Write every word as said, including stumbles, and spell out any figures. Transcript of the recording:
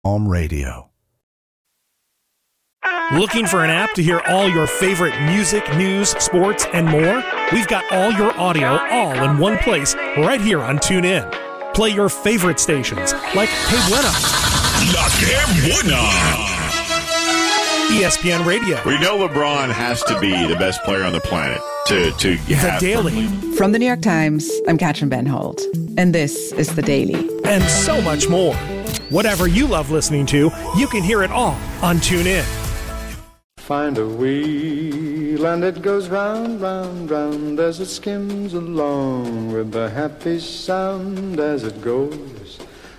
Calm Radio. Looking for an app to hear all your favorite music, news, sports, and more? We've got all your audio all in one place right here on TuneIn. Play your favorite stations like Que Buena, La Que Buena, E S P N Radio. We know LeBron has to be the best player on the planet to, to have... The Daily. From the New York Times, I'm Katrin Benhold, and this is The Daily. And so much more. Whatever you love listening to, you can hear it all on TuneIn. Find a wheel and it goes round, round, round as it skims along with a happy sound as it goes.